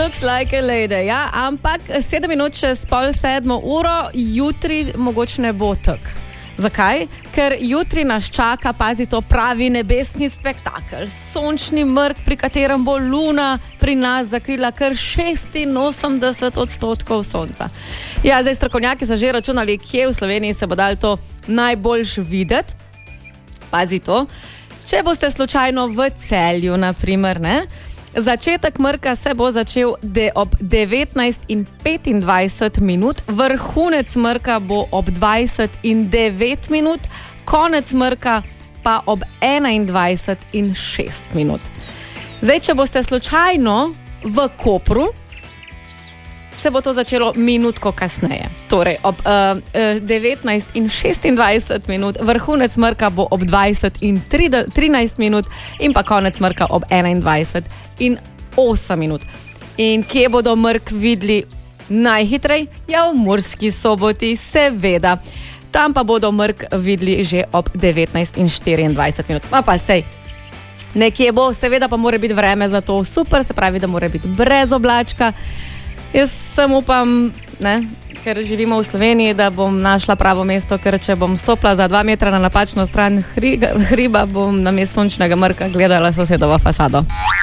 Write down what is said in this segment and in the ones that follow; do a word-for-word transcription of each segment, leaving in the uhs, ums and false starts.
Looks like a lady, ja, ampak sedem minut čez pol sedmo uro, jutri mogoče ne bo tak. Zakaj? Ker jutri nas čaka, pazi to, pravi nebesni spektakel. Sončni mrk, pri katerem bo luna pri nas zakrila kar šestinosemdeset odstotkov sonca. Ja, zdaj strokovnjaki so že računali, kje v Sloveniji se bo dal to najboljš videti. Pazi to, če boste slučajno v Celju, na primer, ne? Začetek mrka se bo začel de ob devetnajst in petindvajset minut, vrhunec mrka bo ob dvajset in devet minut, konec mrka pa ob enaindvajset in šest minut. Zdaj, če boste slučajno v Kopru, se bo to začelo minutko kasneje. Torej, ob uh, devetnajst in šestindvajset minut, vrhunec mrka bo ob dvajset in trinajst minut in pa konec mrka ob enaindvajset in osem minut. In kje bodo mrk videli najhitrej? Ja, v Murski Soboti, seveda. Tam pa bodo mrk videli že ob devetnajst in štiriindvajset minut. Pa pa sej, nekje bo, seveda pa mora biti vreme za to super, se pravi, da mora biti brez oblačka. Jaz sem upam, ne, ker živimo v Sloveniji, da bom našla pravo mesto, ker če bom stopila za dva metra na napačno stran hriba, hriba bom namesto sončnega mrka gledala sosedovo fasado.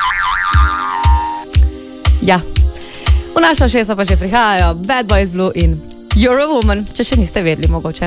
Ja, v naša šesa pa že prihajajo Bad Boys Blue in You're a Woman, če še niste vedeli mogoče.